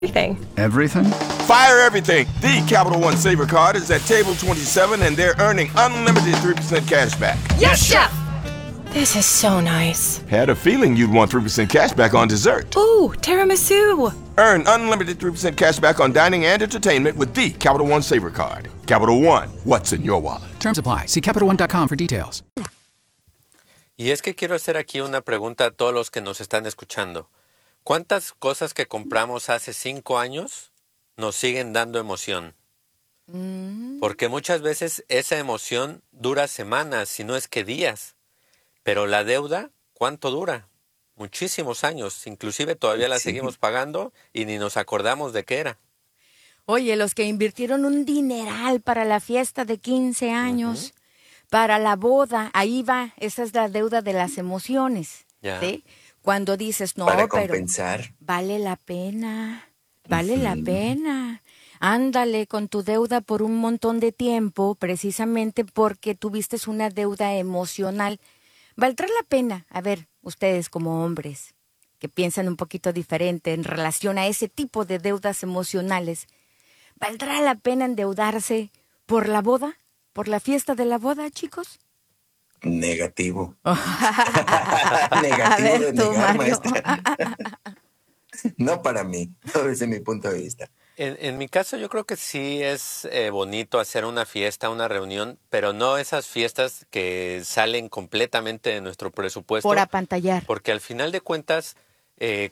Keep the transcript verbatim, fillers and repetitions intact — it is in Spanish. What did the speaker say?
Everything. Everything? Fire everything. The Capital One Saver Card is at table twenty-seven, and they're earning unlimited three percent cash back. Yes, Chef! This is so nice. Had a feeling you'd want three percent cash back on dessert. Ooh, tiramisu. Earn unlimited three percent cash back on dining and entertainment with the Capital One Saver Card. Capital One, what's in your wallet? Terms apply. See Capital One dot com for details. Y es que quiero hacer aquí una pregunta a todos los que nos están escuchando. ¿Cuántas cosas que compramos hace cinco años nos siguen dando emoción? Mm. Porque muchas veces esa emoción dura semanas, si no es que días. Pero la deuda, ¿cuánto dura? Muchísimos años. Inclusive todavía la sí. seguimos pagando y ni nos acordamos de qué era. Oye, los que invirtieron un dineral para la fiesta de quince años, uh-huh. para la boda, ahí va, esa es la deuda de las emociones, ya. ¿sí? Cuando dices, no, para pero compensar. Vale la pena, vale uh-huh. la pena. Ándale con tu deuda por un montón de tiempo, precisamente porque tuviste una deuda emocional. ¿Valdrá la pena? A ver, ustedes como hombres, que piensan un poquito diferente en relación a ese tipo de deudas emocionales, ¿valdrá la pena endeudarse por la boda? ¿Por la fiesta de la boda, chicos? Negativo. Negativo a ver, de tú, negar, Mario. maestra. No para mí, no desde mi punto de vista. En, en mi caso yo creo que sí es eh, bonito hacer una fiesta, una reunión, pero no esas fiestas que salen completamente de nuestro presupuesto. Por apantallar. Porque al final de cuentas, eh,